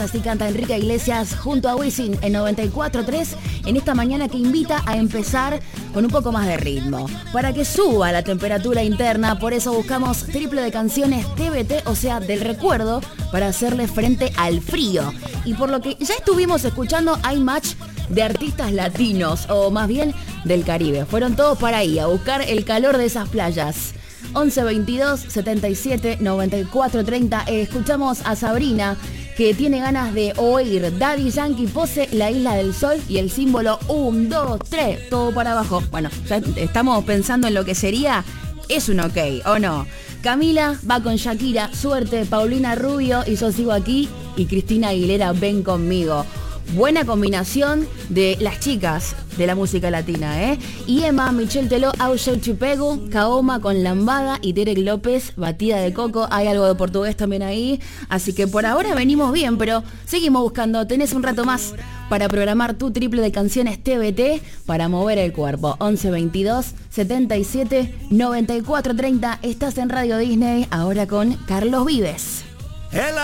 Así canta Enrique Iglesias junto a Wisin en 94.3 en esta mañana que invita a empezar con un poco más de ritmo para que suba la temperatura interna. Por eso buscamos triple de canciones TBT, o sea, del recuerdo, para hacerle frente al frío. Y por lo que ya estuvimos escuchando, hay match de artistas latinos, o más bien del Caribe. Fueron todos para ahí, a buscar el calor de esas playas. 11 22 77 94 30. Escuchamos a Sabrina, que tiene ganas de oír Daddy Yankee, Pose, La Isla del Sol y el símbolo 1, 2, 3, todo para abajo. Bueno, ya estamos pensando en lo que sería. ¿Es un ok o no? Camila va con Shakira, Suerte, Paulina Rubio y Yo Sigo Aquí, y Cristina Aguilera, Ven Conmigo. Buena combinación de las chicas de la música latina, ¿eh? Y Emma, Michelle Teló, Auxeu Chipego, Kaoma con Lambada y Derek López, Batida de Coco. Hay algo de portugués también ahí. Así que por ahora venimos bien, pero seguimos buscando. Tenés un rato más para programar tu triple de canciones TBT para mover el cuerpo. 11 22 77 94 30. Estás en Radio Disney, ahora con Carlos Vives.